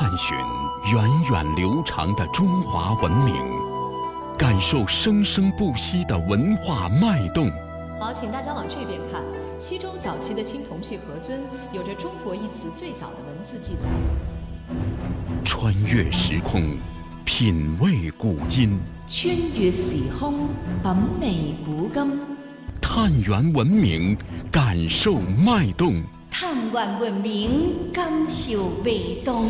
探寻源远流长的中华文明，感受生生不息的文化脉动。 好，请大家往这边看。西周早期的青铜器盒尊有着“中国”一词最早的文字记载。 穿越时空，品味古今。 穿越時空，品味古今。 探源文明，感受脉動。 探源文明，感受脉動。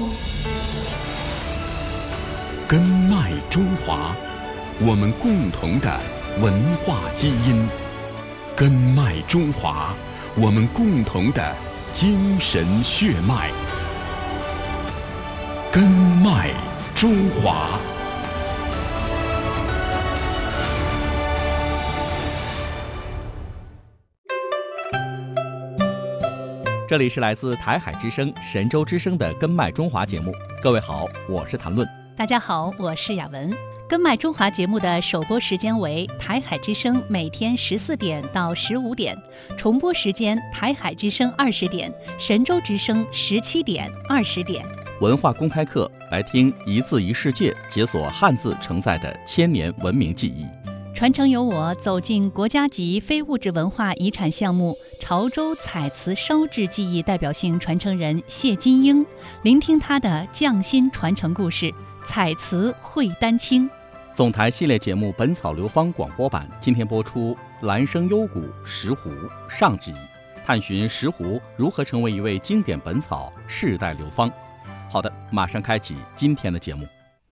根脉中华，我们共同的文化基因。根脉中华，我们共同的精神血脉。根脉中华。 这里是来自台海之声、神州之声的《根脉中华》节目。各位好，我是谭论。 大家好，我是雅文。根脉中华节目的首播时间为台海之声每天14点到15点，重播时间台海之声20点，神州之声17点、20点。 文化公开课，来听一字一世界，解锁汉字承载的千年文明记忆。 传承由我走进国家级非物质文化遗产项目潮州彩瓷烧制技艺代表性传承人谢金英，聆听他的匠心传承故事。彩瓷会丹青。 总台系列节目《本草流芳》广播版今天播出蓝生幽谷石斛上集，探寻石斛如何成为一位经典本草，世代流芳。好的，马上开启今天的节目。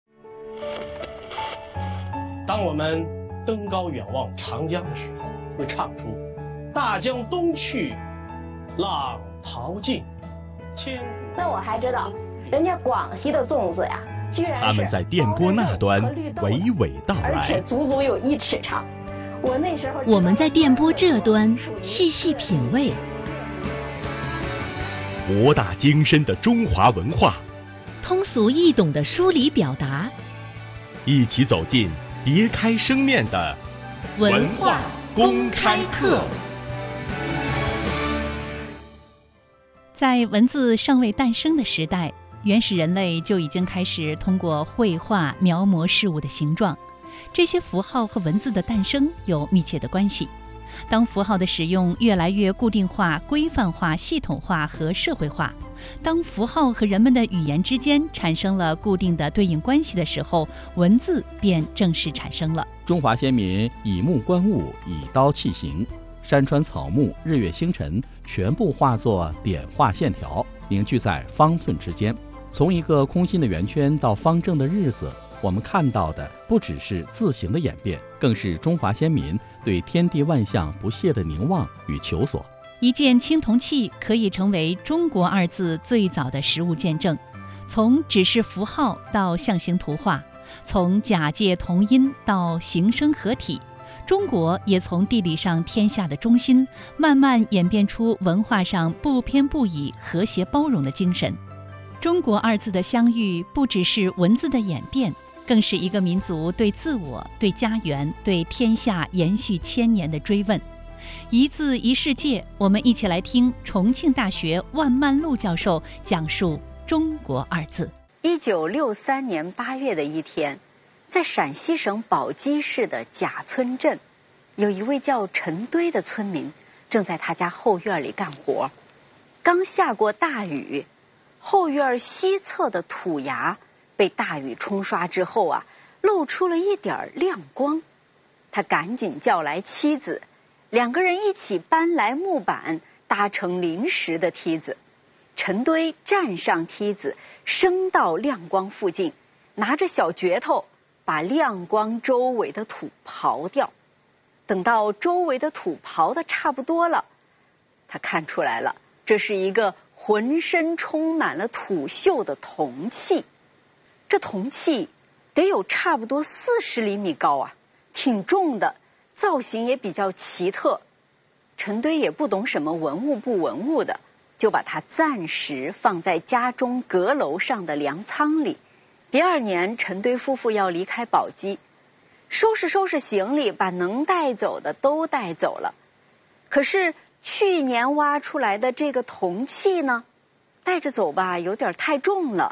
当我们登高远望长江的时候，会唱出大江东去，浪淘尽，千古。 那我还知道，人家广西的粽子呀，居然是他们在电波那端娓娓道来， 而且足足有1尺长。我那时候， 我们在电波这端细细品味， 博大精深的中华文化， 通俗易懂的梳理表达， 一起走进别开生面的文化公开课。 在文字尚未诞生的时代，原始人类就已经开始通过绘画描摹事物的形状。这些符号和文字的诞生有密切的关系。当符号的使用越来越固定化、规范化、系统化和社会化，当符号和人们的语言之间产生了固定的对应关系的时候，文字便正式产生了。 中华先民以木观物，以刀器形，山川草木、日月星辰全部化作点画线条，凝聚在方寸之间。从一个空心的圆圈到方正的日子，我们看到的不只是字形的演变，更是中华先民对天地万象不懈的凝望与求索。 一件青铜器可以成为中国2字最早的实物见证，从指示符号到象形图画，从假借同音到形声合体，中国也从地理上天下的中心，慢慢演变出文化上不偏不倚、和谐包容的精神。中国2字的相遇，不只是文字的演变，更是一个民族对自我、对家园、对天下延续1000年的追问。一字一世界，我们一起来听重庆大学万曼璐教授讲述中国2字。 1963年8月的一天，在陕西省宝鸡市的贾村镇，有一位叫陈堆的村民正在他家后院里干活。刚下过大雨，后院西侧的土崖被大雨冲刷之后露出了一点亮光。他赶紧叫来妻子，2个人一起搬来木板，搭成临时的梯子。陈堆站上梯子，升到亮光附近，拿着小镢头把亮光周围的土刨掉。等到周围的土刨得差不多了，他看出来了，这是一个浑身充满了土锈的铜器。这铜器得有差不多40厘米高挺重的，造型也比较奇特。陈堆也不懂什么文物不文物的，就把它暂时放在家中阁楼上的粮仓里。第2年，陈堆夫妇要离开宝鸡，收拾收拾行李，把能带走的都带走了。可是去年挖出来的这个铜器呢，带着走吧有点太重了，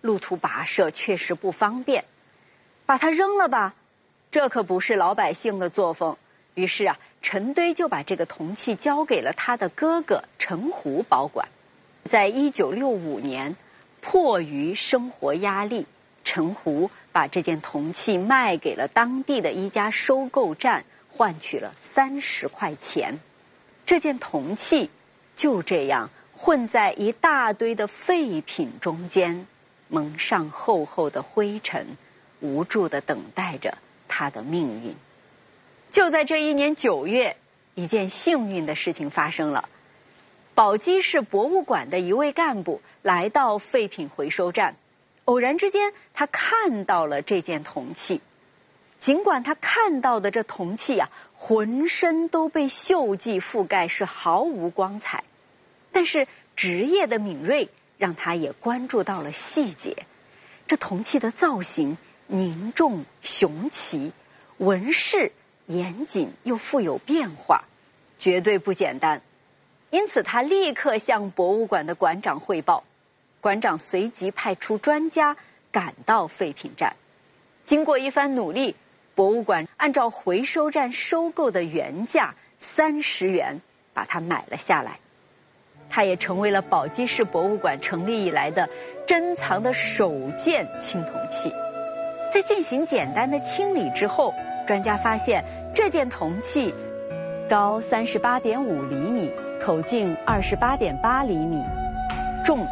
路途跋涉，确实不方便。把它扔了吧，这可不是老百姓的作风。于是啊，陈堆就把这个铜器交给了他的哥哥陈胡保管。在1965年，迫于生活压力，陈胡把这件铜器卖给了当地的一家收购站，换取了30块钱。这件铜器就这样混在一大堆的废品中间，蒙上厚厚的灰尘，无助地等待着他的命运。就在这一年9月，一件幸运的事情发生了。宝鸡市博物馆的一位干部来到废品回收站，偶然之间他看到了这件铜器。尽管他看到的这铜器啊，浑身都被锈迹覆盖，是毫无光彩，但是职业的敏锐让他也关注到了细节。这铜器的造型凝重雄奇，纹饰严谨又富有变化，绝对不简单。因此他立刻向博物馆的馆长汇报，馆长随即派出专家赶到废品站。经过一番努力，博物馆按照回收站收购的原价30元把它买了下来。它也成为了宝鸡市博物馆成立以来的珍藏的首件青铜器。在进行简单的清理之后，专家发现这件铜器高38.5厘米，口径28.8厘米，重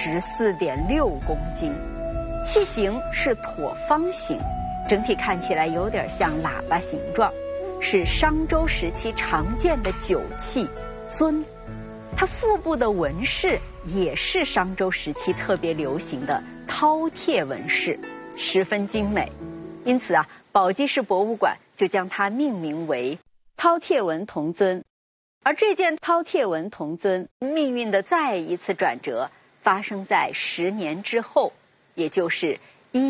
14.6公斤，器型是椭方形，整体看起来有点像喇叭形状，是商周时期常见的酒器尊。它腹部的纹饰也是商周时期特别流行的饕餮纹饰，十分精美。因此啊，宝鸡市博物馆就将它命名为饕餮纹铜尊。而这件饕餮纹铜尊命运的再一次转折发生在10年之后，也就是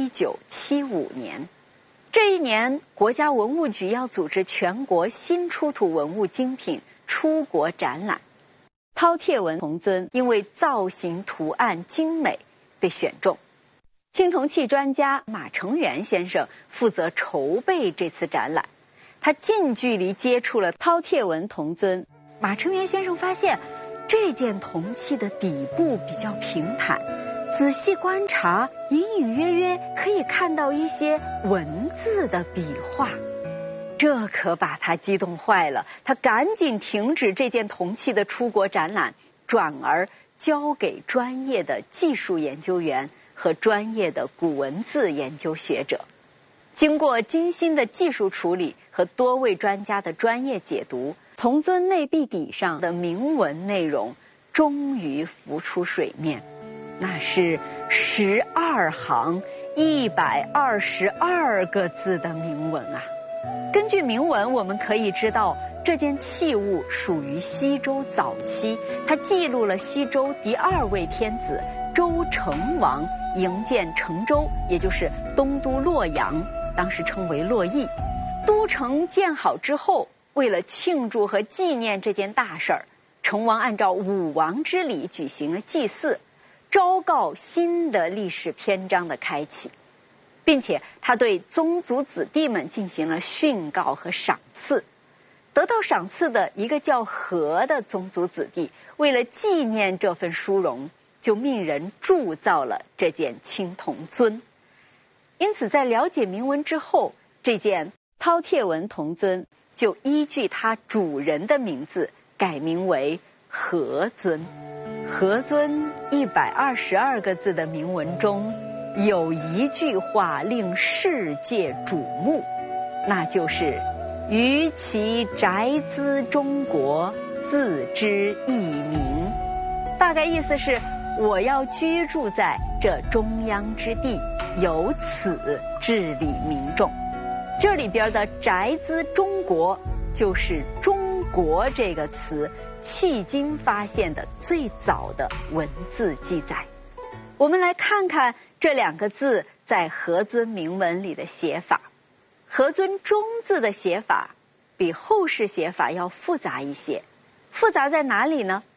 1975年。这一年，国家文物局要组织全国新出土文物精品出国展览。饕餮纹铜尊因为造型图案精美被选中。青铜器专家马成元先生负责筹备这次展览，他近距离接触了饕餮纹铜尊。马成元先生发现这件铜器的底部比较平坦，仔细观察，隐隐约约可以看到一些文字的笔画。这可把他激动坏了，他赶紧停止这件铜器的出国展览，转而交给专业的技术研究员和专业的古文字研究学者。经过精心的技术处理和多位专家的专业解读，铜尊内壁底上的铭文内容终于浮出水面。那是12行122个字的铭文啊！根据铭文，我们可以知道这件器物属于西周早期，它记录了西周第2位天子周成王营建成周，也就是东都洛阳，当时称为洛邑。都城建好之后，为了庆祝和纪念这件大事儿，成王按照武王之礼举行了祭祀，昭告新的历史篇章的开启，并且他对宗族子弟们进行了训告和赏赐。得到赏赐的一个叫何的宗族子弟，为了纪念这份殊荣，就命人铸造了这件青铜尊。因此在了解铭文之后，这件饕餮纹铜尊就依据它主人的名字改名为何尊。何尊122个字的铭文中，有一句话令世界瞩目，那就是于其宅兹中国，自知一民。大概意思是，我要居住在这中央之地，由此治理民众。这里边的宅兹中国就是中国这个词迄今发现的最早的文字记载。我们来看看这2个字在何尊铭文里的写法。何尊中字的写法比后世写法要复杂一些。复杂在哪里呢？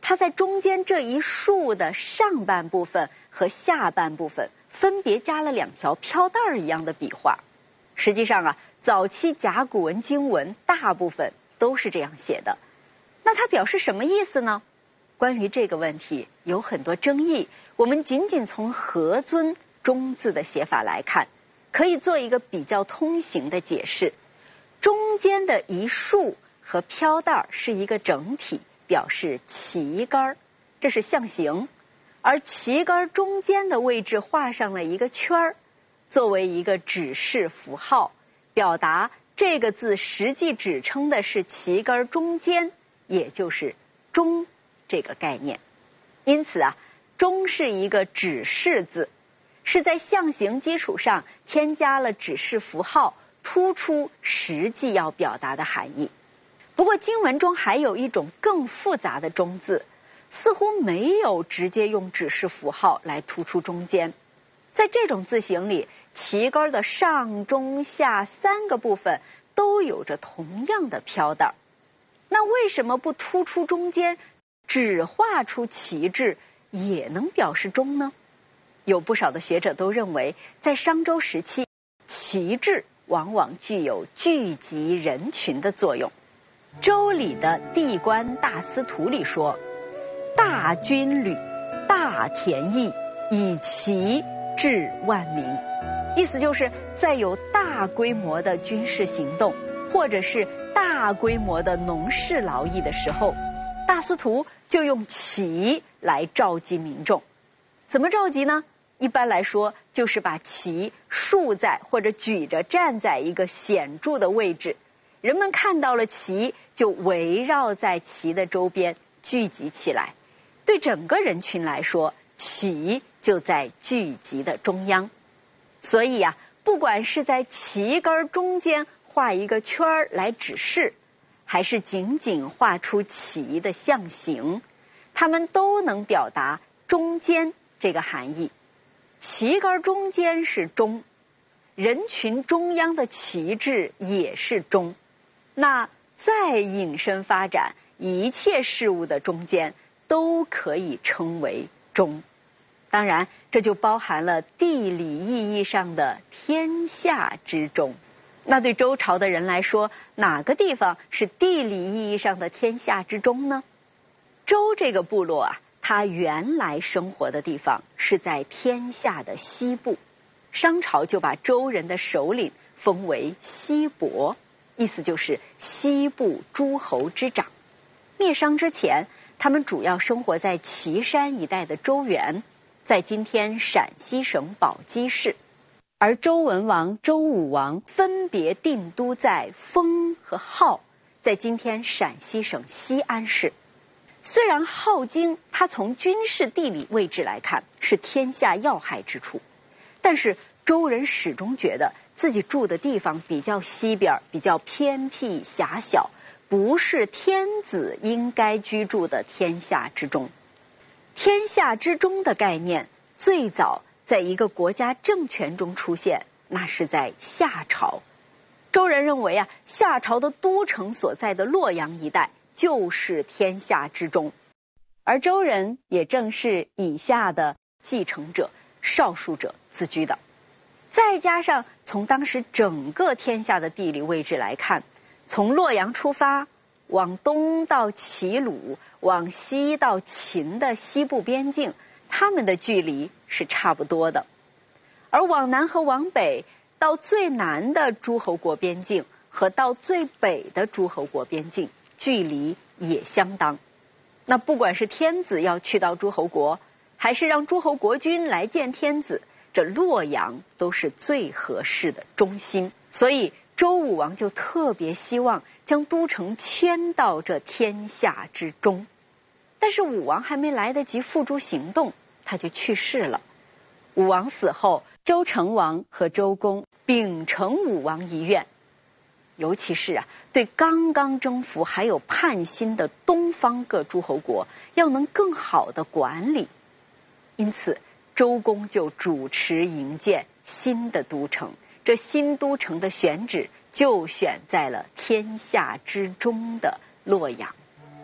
它在中间这一竖的上半部分和下半部分分别加了2条飘带儿一样的笔画。实际上啊，早期甲骨文经文大部分都是这样写的。那它表示什么意思呢？关于这个问题有很多争议，我们仅仅从何尊中字的写法来看，可以做一个比较通行的解释。中间的一竖和飘带是一个整体，表示旗杆，这是象形。而旗杆中间的位置画上了一个圈儿，作为一个指示符号，表达这个字实际指称的是旗杆中间，也就是中这个概念。因此啊，中是一个指示字，是在象形基础上添加了指示符号，突出实际要表达的含义。不过经文中还有一种更复杂的中字，似乎没有直接用指示符号来突出中间。在这种字形里，旗杆的上中下3个部分都有着同样的飘带。那为什么不突出中间，只画出旗帜也能表示中呢？有不少的学者都认为，在商周时期，旗帜往往具有聚集人群的作用。周礼的地官大司徒里说，大军旅，大田邑，以旗治万民。意思就是在有大规模的军事行动，或者是大规模的农事劳役的时候，大司徒就用旗来召集民众。怎么召集呢？一般来说，就是把旗竖在或者举着站在一个显著的位置，人们看到了旗，就围绕在旗的周边聚集起来。对整个人群来说，旗就在聚集的中央。所以啊，不管是在旗杆中间画一个圈儿来指示，还是仅仅画出旗的象形，它们都能表达中间这个含义。旗杆中间是中，人群中央的旗帜也是中。那再引申发展，一切事物的中间都可以称为中。当然，这就包含了地理意义上的天下之中。那对周朝的人来说，哪个地方是地理意义上的天下之中呢？周这个部落啊，它原来生活的地方是在天下的西部，商朝就把周人的首领封为西伯，意思就是西部诸侯之长。灭商之前，他们主要生活在岐山一带的周原，在今天陕西省宝鸡市。而周文王、周武王分别定都在丰和镐，在今天陕西省西安市。虽然镐京它从军事地理位置来看是天下要害之处，但是周人始终觉得自己住的地方比较西边，比较偏僻狭小，不是天子应该居住的天下之中。天下之中的概念最早在一个国家政权中出现，那是在夏朝。周人认为啊，夏朝的都城所在的洛阳一带就是天下之中，而周人也正是以下的继承者、少数者自居的。再加上从当时整个天下的地理位置来看，从洛阳出发，往东到齐鲁，往西到秦的西部边境，他们的距离是差不多的。而往南和往北，到最南的诸侯国边境和到最北的诸侯国边境，距离也相当。那不管是天子要去到诸侯国，还是让诸侯国君来见天子，这洛阳都是最合适的中心。所以周武王就特别希望将都城迁到这天下之中。但是武王还没来得及付诸行动，他就去世了。武王死后，周成王和周公秉承武王遗愿，尤其是对刚刚征服还有叛心的东方各诸侯国，要能更好的管理。因此周公就主持营建新的都城，这新都城的选址就选在了天下之中的洛阳。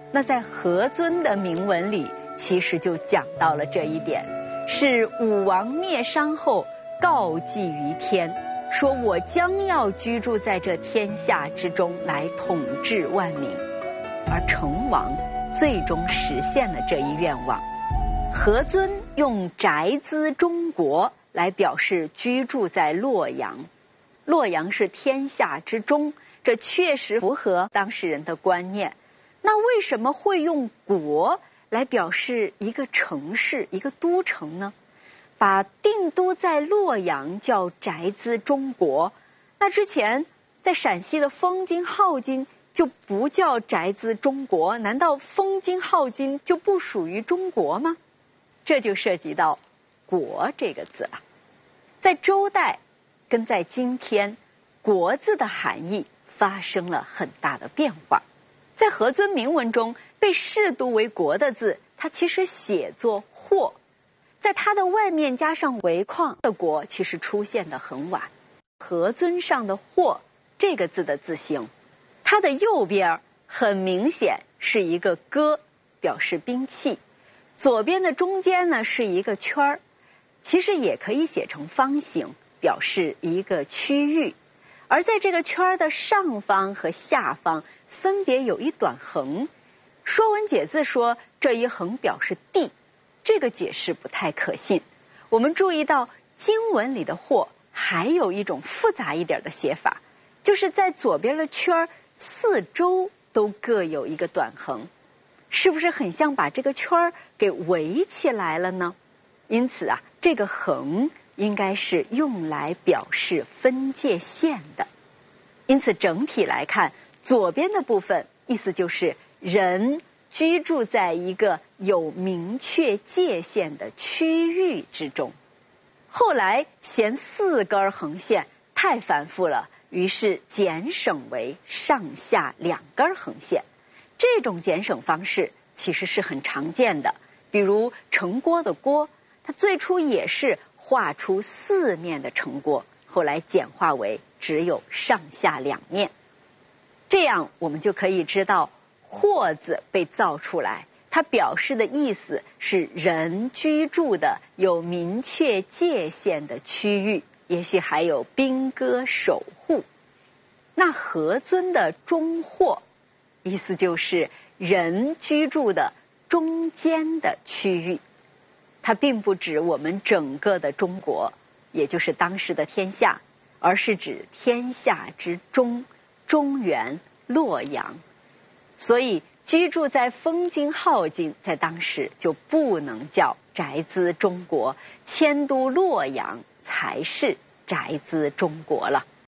那在何尊的铭文里，其实就讲到了这一点，是武王灭商后告祭于天，说我将要居住在这天下之中，来统治万民。而成王最终实现了这一愿望。何尊用宅兹中国来表示居住在洛阳，洛阳是天下之中，这确实符合当事人的观念。那为什么会用国来表示一个城市、一个都城呢？把定都在洛阳叫宅兹中国，那之前在陕西的封津、镐京就不叫宅兹中国，难道封津、镐京就不属于中国吗？这就涉及到国这个字了。在周代跟在今天，国字的含义发生了很大的变化。在何尊铭文中被视读为国的字，它其实写作或，在它的外面加上围框的国其实出现得很晚。何尊上的或这个字的字形，它的右边很明显是一个戈，表示兵器，左边的中间呢是一个圈儿，其实也可以写成方形，表示一个区域。而在这个圈儿的上方和下方分别有一短横，说文解字说这一横表示地，这个解释不太可信。我们注意到经文里的或还有一种复杂一点的写法，就是在左边的圈儿四周都各有一个短横，是不是很像把这个圈儿给围起来了呢？因此啊，这个横应该是用来表示分界线的。因此整体来看，左边的部分意思就是人居住在一个有明确界限的区域之中。后来嫌四根横线太繁复了，于是减省为上下两根横线。这种减省方式其实是很常见的，比如城郭的郭，它最初也是画出四面的城郭，后来简化为只有上下两面。这样我们就可以知道或字被造出来，它表示的意思是人居住的有明确界限的区域，也许还有兵戈守护。那何尊的中或意思就是人居住的中间的区域，它并不指我们整个的中国，也就是当时的天下，而是指天下之中，中原洛阳。所以居住在封津、镐京在当时就不能叫宅兹中国，迁都洛阳才是宅兹中国了。